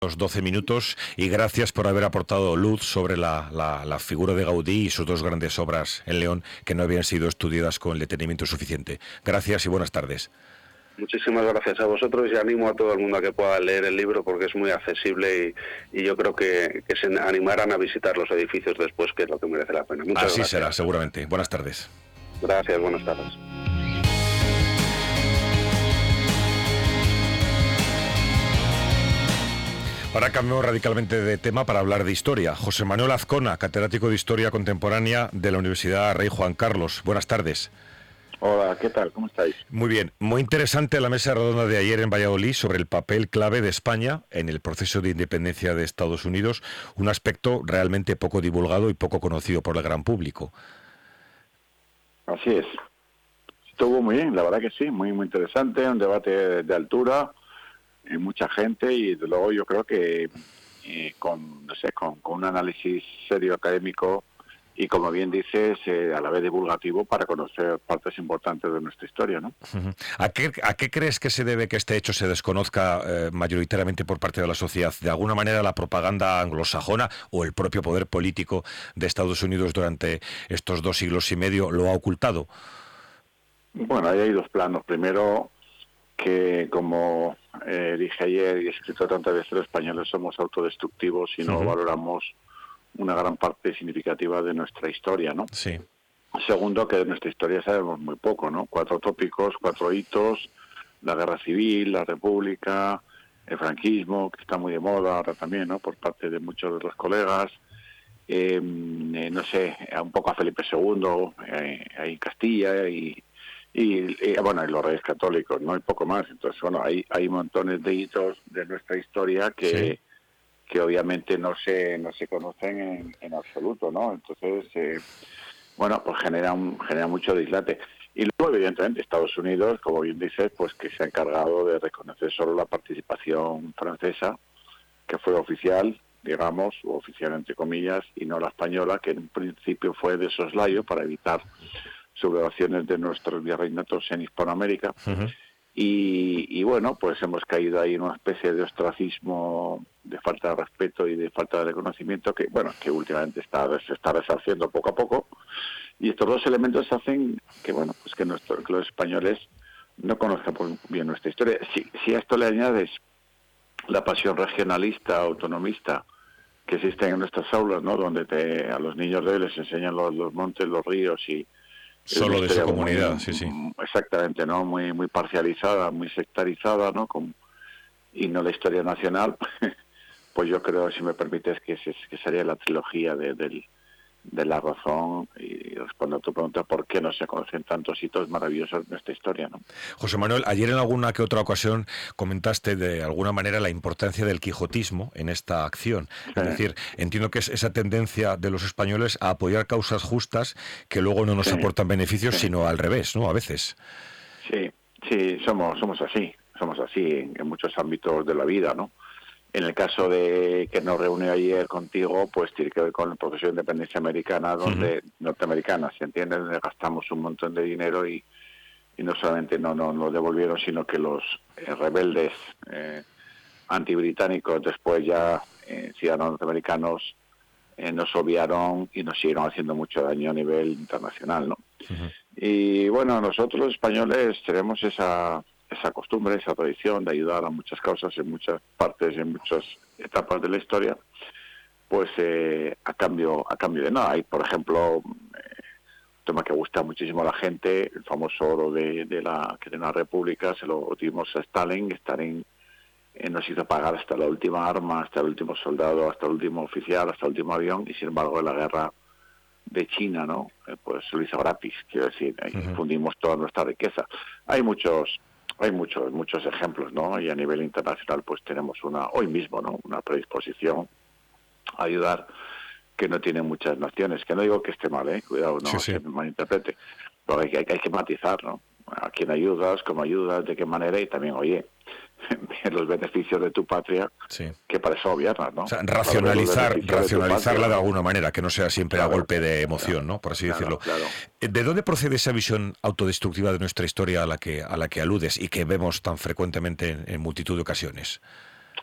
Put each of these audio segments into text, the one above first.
Los 12 minutos y gracias por haber aportado luz sobre la figura de Gaudí y sus dos grandes obras en León que no habían sido estudiadas con el detenimiento suficiente. Gracias y buenas tardes. Muchísimas gracias a vosotros y animo a todo el mundo a que pueda leer el libro porque es muy accesible y yo creo que se animarán a visitar los edificios después, que es lo que merece la pena. Muchas gracias. Así será, seguramente. Buenas tardes. Gracias, buenas tardes. Ahora cambiamos radicalmente de tema para hablar de historia. José Manuel Azcona, catedrático de Historia Contemporánea de la Universidad Rey Juan Carlos. Buenas tardes. Hola, ¿qué tal? ¿Cómo estáis? Muy bien. Muy interesante la mesa redonda de ayer en Valladolid sobre el papel clave de España en el proceso de independencia de Estados Unidos, un aspecto realmente poco divulgado y poco conocido por el gran público. Así es. Estuvo muy bien, la verdad que sí, muy interesante, un debate de altura, mucha gente y desde luego yo creo que con un análisis serio académico y como bien dices, a la vez divulgativo para conocer partes importantes de nuestra historia, ¿no? ¿A qué crees que se debe que este hecho se desconozca mayoritariamente por parte de la sociedad? ¿De alguna manera la propaganda anglosajona o el propio poder político de Estados Unidos durante estos 2 siglos y medio lo ha ocultado? Bueno, ahí hay dos planos. Primero, que como dije ayer y he escrito tantas veces, los españoles somos autodestructivos y no valoramos una gran parte significativa de nuestra historia, ¿no? Sí. Segundo, que de nuestra historia sabemos muy poco, ¿no? 4 tópicos, 4 hitos: la guerra civil, la república, el franquismo, que está muy de moda ahora también, ¿no?, por parte de muchos de los colegas, no sé, un poco a Felipe II, ahí en Castilla, y bueno, y los reyes católicos, no hay poco más. Entonces, bueno, hay montones de hitos de nuestra historia que obviamente no se conocen en absoluto, ¿no? Entonces, bueno, pues genera mucho dislate. Y luego, evidentemente, Estados Unidos, como bien dices, pues que se ha encargado de reconocer solo la participación francesa, que fue oficial, digamos, o oficial entre comillas, y no la española, que en un principio fue de soslayo para evitar sublevaciones de nuestros virreinatos en Hispanoamérica. Y bueno, pues hemos caído ahí en una especie de ostracismo, de falta de respeto y de falta de reconocimiento que, bueno, que últimamente se está resarciendo poco a poco. Y estos dos elementos hacen que, bueno, pues que los españoles no conozcan muy bien nuestra historia. Si a esto le añades la pasión regionalista, autonomista, que existe en nuestras aulas, ¿no?, donde a los niños de hoy les enseñan los montes, los ríos y solo de su comunidad, sí. Exactamente, ¿no? Muy parcializada, muy sectarizada, ¿no? Y no la historia nacional. Pues yo creo, si me permites, que sería la trilogía de la razón, y respondo a tu pregunta: ¿por qué no se conocen tantos hitos maravillosos de nuestra historia, ¿no? José Manuel, ayer en alguna que otra ocasión comentaste de alguna manera la importancia del quijotismo en esta acción. Es decir, entiendo que es esa tendencia de los españoles a apoyar causas justas que luego no nos aportan beneficios, sino al revés, ¿no? A veces. Sí, somos así en muchos ámbitos de la vida, ¿no? En el caso de que nos reúne ayer contigo, pues tiene que ver con el proceso de independencia americana, norteamericana, ¿se entiende? Donde gastamos un montón de dinero y no solamente no lo devolvieron, sino que los rebeldes antibritánicos, después ya ciudadanos norteamericanos, nos obviaron y nos siguieron haciendo mucho daño a nivel internacional, ¿no? Y bueno, nosotros los españoles tenemos esa costumbre, esa tradición de ayudar a muchas causas en muchas partes, en muchas etapas de la historia, pues a cambio de nada. Hay, por ejemplo, un tema que gusta muchísimo a la gente, el famoso oro de la República, se lo dimos a Stalin. Stalin nos hizo pagar hasta la última arma, hasta el último soldado, hasta el último oficial, hasta el último avión, y sin embargo en la guerra de China, ¿no?, pues lo hizo gratis. Quiero decir, fundimos toda nuestra riqueza. Hay muchos ejemplos, ¿no? Y a nivel internacional pues tenemos hoy mismo, ¿no?, una predisposición a ayudar que no tienen muchas naciones, que no digo que esté mal, cuidado, no se malinterprete, pero hay que matizar, ¿no? A quién ayudas, cómo ayudas, de qué manera, y también, oye, los beneficios de tu patria, que para eso gobiernas, ¿no? O sea, racionalizarla de alguna manera, que no sea siempre a golpe de emoción, ¿no?, por así decirlo. ¿De dónde procede esa visión autodestructiva de nuestra historia a la que aludes y que vemos tan frecuentemente en multitud de ocasiones?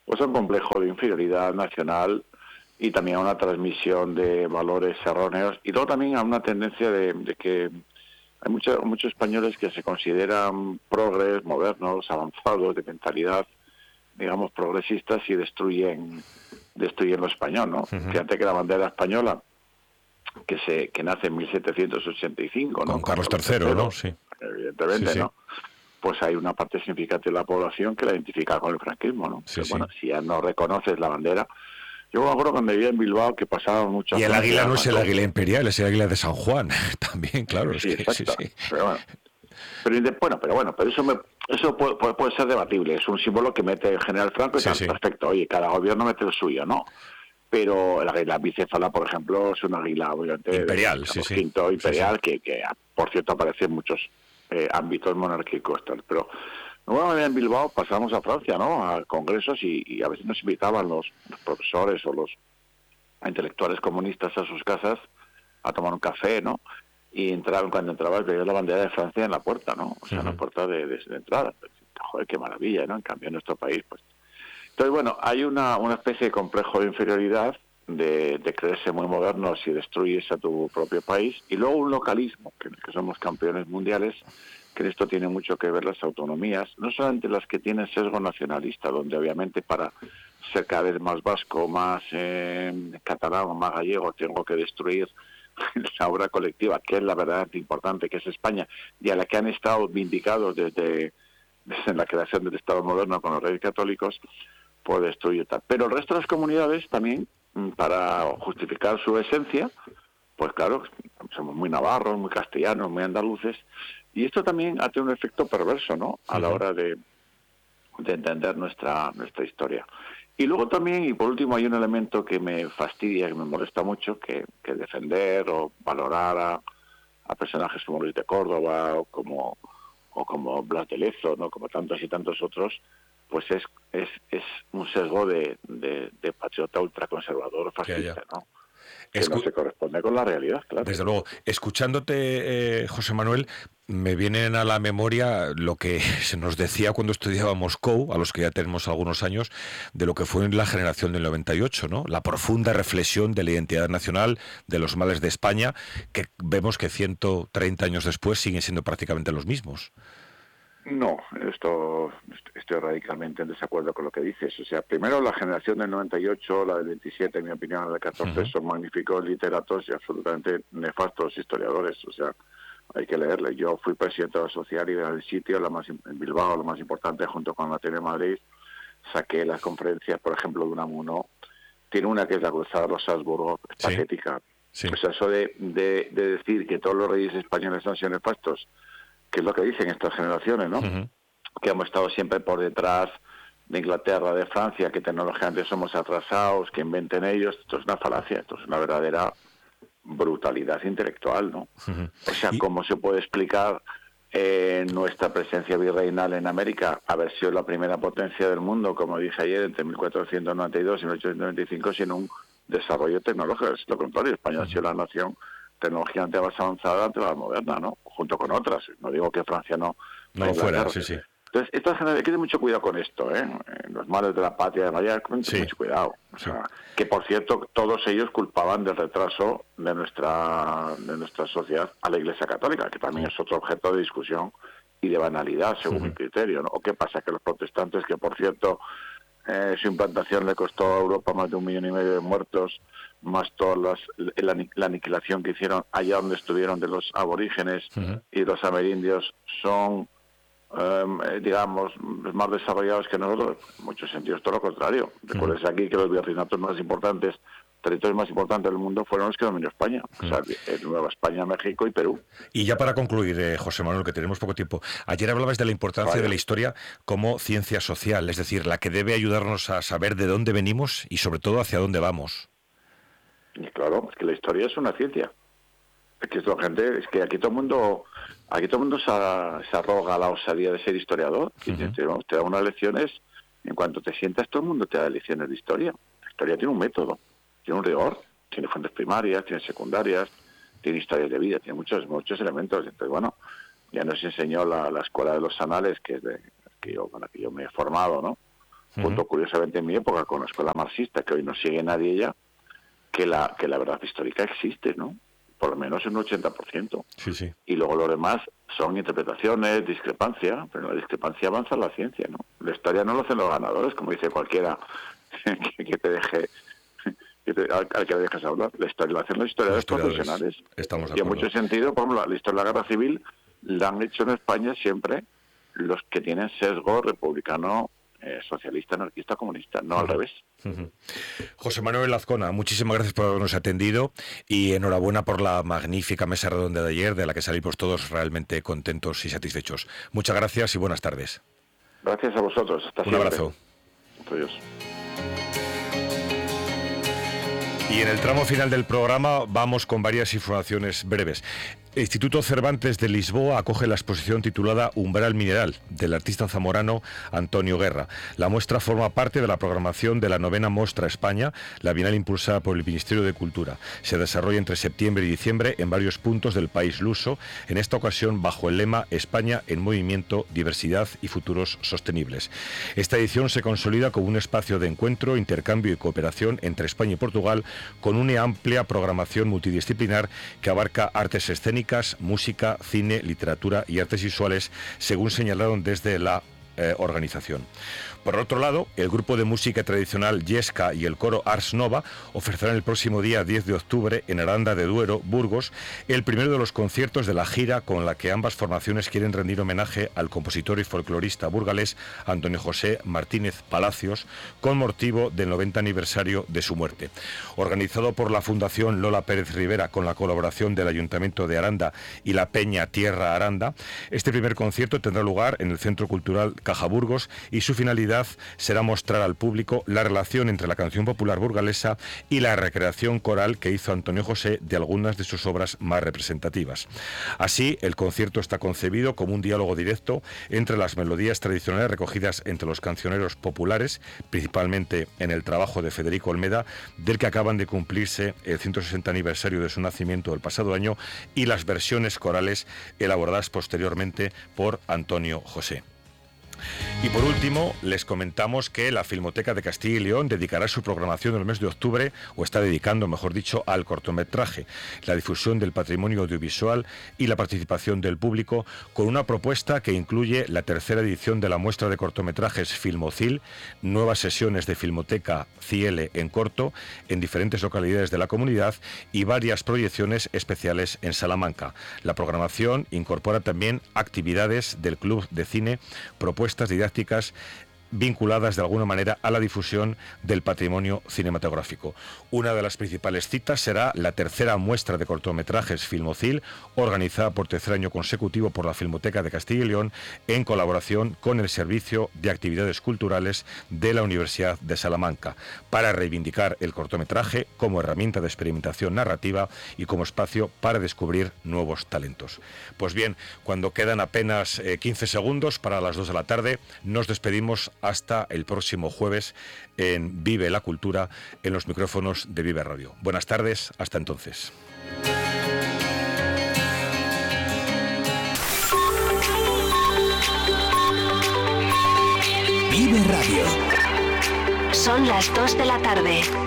pues a un complejo de inferioridad nacional y también a una transmisión de valores erróneos, y luego también a una tendencia de que hay muchos españoles que se consideran progres, modernos, avanzados, de mentalidad, digamos, progresistas, y destruyen lo español, ¿no? Uh-huh. Fíjate que la bandera española, que nace en 1785, ¿no? Con Carlos III, ¿no? Sí. Evidentemente, Sí. ¿no? Pues hay una parte significativa de la población que la identifica con el franquismo, ¿no? Sí, Pero, bueno, si ya no reconoces la bandera... Yo me acuerdo cuando vivía en Bilbao que pasaba mucho... Y el águila no es el águila imperial, es el águila de San Juan, también, claro. Sí, es que, exacto. sí. Pero eso puede ser debatible. Es un símbolo que mete el general Franco y Sí, tal. sí. Perfecto. Oye, cada gobierno mete el suyo, ¿no? Pero el águila bicéfala, por ejemplo, es un águila, obviamente, Imperial, de sí, sí. V imperial, Sí. que por cierto aparece en muchos ámbitos monárquicos, tal. Pero bueno, en Bilbao pasamos a Francia, ¿no? A congresos, y a veces nos invitaban los profesores o los intelectuales comunistas a sus casas a tomar un café, ¿no? Y cuando entrabas veías la bandera de Francia en la puerta, ¿no? O sea, en la puerta de entrada. Joder, qué maravilla, ¿no? En cambio, en nuestro país, pues... Entonces, bueno, hay una especie de complejo de inferioridad, de creerse muy modernos y destruyes a tu propio país, y luego un localismo, que en el que somos campeones mundiales, que en esto tiene mucho que ver las autonomías, no solamente las que tienen sesgo nacionalista, donde obviamente para ser cada vez más vasco, más catalán o más gallego, tengo que destruir la obra colectiva, que es la verdad importante, que es España, y a la que han estado vindicados desde la creación del Estado moderno con los reyes católicos, pues destruir tal. Pero el resto de las comunidades también, para justificar su esencia, pues claro, somos muy navarros, muy castellanos, muy andaluces, y esto también ha tenido un efecto perverso, ¿no?, a la hora de entender nuestra historia. Y luego también, y por último, hay un elemento que me fastidia, que me molesta mucho, que defender o valorar a personajes como Luis de Córdoba o como Blas de Lezo, ¿no?, como tantos y tantos otros, pues es un sesgo de patriota ultraconservador fascista, ¿no?, que no se corresponde con la realidad, claro. Desde luego. Escuchándote, José Manuel, me vienen a la memoria lo que se nos decía cuando estudiábamos COU, a los que ya tenemos algunos años, de lo que fue la generación del 98, ¿no? La profunda reflexión de la identidad nacional, de los males de España, que vemos que 130 años después siguen siendo prácticamente los mismos. No, estoy radicalmente en desacuerdo con lo que dices. O sea, primero la generación del 98, la del 27, en mi opinión, la del 14, son magníficos literatos y absolutamente nefastos historiadores. O sea, hay que leerle. Yo fui presidente de la sociedad y del sitio, en Bilbao, lo más importante, junto con la Ateneo de Madrid. Saqué las conferencias, por ejemplo, de Unamuno. Tiene una que es la Cruzada de los Habsburgo, patética. Sí. O sea, eso de decir que todos los reyes españoles han sido nefastos, que es lo que dicen estas generaciones, ¿no? Que hemos estado siempre por detrás de Inglaterra, de Francia, que tecnológicamente somos atrasados, que inventen ellos. Esto es una falacia, esto es una verdadera brutalidad intelectual, ¿no? O sea, ¿cómo se puede explicar nuestra presencia virreinal en América, haber sido la primera potencia del mundo, como dije ayer, entre 1492 y 1895, sin un desarrollo tecnológico? Es lo contrario, España ha sido la nación tecnológicamente más avanzada ante la moderna, ¿no? Junto con otras. No digo que Francia no fuera, sí. Entonces, hay que tener mucho cuidado con esto, ¿eh? Los males de la patria de María, mucho cuidado. O sea, que por cierto, todos ellos culpaban del retraso de nuestra sociedad a la Iglesia Católica, que también es otro objeto de discusión y de banalidad, según mi criterio, ¿no? ¿O qué pasa? Que los protestantes, que por cierto, su implantación le costó a Europa más de 1,5 millones de muertos, más toda la aniquilación que hicieron allá donde estuvieron de los aborígenes y los amerindios, son digamos, más desarrollados que nosotros. En muchos sentidos todo lo contrario. Recuerdes aquí que los virreinatos más importantes, territorios más importantes del mundo, fueron los que dominó España. O sea, Nueva España, México y Perú. Y ya para concluir, José Manuel, que tenemos poco tiempo, ayer hablabas de la importancia de la historia como ciencia social, es decir, la que debe ayudarnos a saber de dónde venimos y sobre todo hacia dónde vamos. Y claro, es que la historia es una ciencia. Es que aquí todo el mundo se arroga la osadía de ser historiador. Te da unas lecciones, en cuanto te sientas, todo el mundo te da lecciones de historia. La historia tiene un método, tiene un rigor, tiene fuentes primarias, tiene secundarias, tiene historias de vida, tiene muchos elementos. Entonces, bueno, ya nos enseñó la escuela de los anales, que es con la que yo me he formado, ¿no? junto curiosamente en mi época con la escuela marxista, que hoy no sigue nadie ya, que la verdad histórica existe, ¿no? Por lo menos un 80%. Sí. Y luego lo demás son interpretaciones, discrepancia, pero la discrepancia avanza en la ciencia, ¿no? La historia no lo hacen los ganadores, como dice cualquiera que te deje, al que le dejes hablar. La historia lo hacen los historiadores profesionales. Estamos de y en acuerdo. mucho sentido, por ejemplo, la historia de la guerra civil la han hecho en España siempre los que tienen sesgo republicano, socialista, anarquista, comunista, no al revés. José Manuel Azcona, muchísimas gracias por habernos atendido y enhorabuena por la magnífica mesa redonda de ayer, de la que salimos todos realmente contentos y satisfechos. Muchas gracias y buenas tardes. Gracias a vosotros. Hasta Un siempre. abrazo. Adiós. Y en el tramo final del programa vamos con varias informaciones breves. El Instituto Cervantes de Lisboa acoge la exposición titulada Umbral Mineral, del artista zamorano Antonio Guerra. La muestra forma parte de la programación de la 9ª Mostra España, la bienal impulsada por el Ministerio de Cultura. Se desarrolla entre septiembre y diciembre en varios puntos del país luso, en esta ocasión bajo el lema España en movimiento, diversidad y futuros sostenibles. Esta edición se consolida como un espacio de encuentro, intercambio y cooperación entre España y Portugal, con una amplia programación multidisciplinar que abarca artes escénicas, música, cine, literatura y artes visuales, según señalaron desde la organización. Por otro lado, el grupo de música tradicional Yesca y el coro Ars Nova ofrecerán el próximo día 10 de octubre en Aranda de Duero, Burgos, el primero de los conciertos de la gira con la que ambas formaciones quieren rendir homenaje al compositor y folclorista burgalés Antonio José Martínez Palacios, con motivo del 90 aniversario de su muerte. Organizado por la Fundación Lola Pérez Rivera con la colaboración del Ayuntamiento de Aranda y la Peña Tierra Aranda, este primer concierto tendrá lugar en el Centro Cultural Caja Burgos y su finalidad será mostrar al público la relación entre la canción popular burgalesa y la recreación coral que hizo Antonio José de algunas de sus obras más representativas. Así, el concierto está concebido como un diálogo directo entre las melodías tradicionales recogidas entre los cancioneros populares, principalmente en el trabajo de Federico Olmeda, del que acaban de cumplirse el 160 aniversario de su nacimiento el pasado año, y las versiones corales elaboradas posteriormente por Antonio José. Y por último, les comentamos que la Filmoteca de Castilla y León dedicará su programación en el mes de octubre, o está dedicando, mejor dicho, al cortometraje, la difusión del patrimonio audiovisual y la participación del público, con una propuesta que incluye la tercera edición de la muestra de cortometrajes Filmocil, nuevas sesiones de Filmoteca Ciele en corto en diferentes localidades de la comunidad y varias proyecciones especiales en Salamanca. La programación incorpora también actividades del Club de Cine, propuestas didácticas vinculadas de alguna manera a la difusión del patrimonio cinematográfico. Una de las principales citas será la tercera muestra de cortometrajes Filmocil, organizada por tercer año consecutivo por la Filmoteca de Castilla y León, en colaboración con el Servicio de Actividades Culturales de la Universidad de Salamanca, para reivindicar el cortometraje como herramienta de experimentación narrativa y como espacio para descubrir nuevos talentos. Pues bien, cuando quedan apenas 15 segundos para las 2 de la tarde, nos despedimos hasta el próximo jueves en Vive la Cultura, en los micrófonos de Vive Radio. Buenas tardes, hasta entonces. Vive Radio. Son las 2 de la tarde.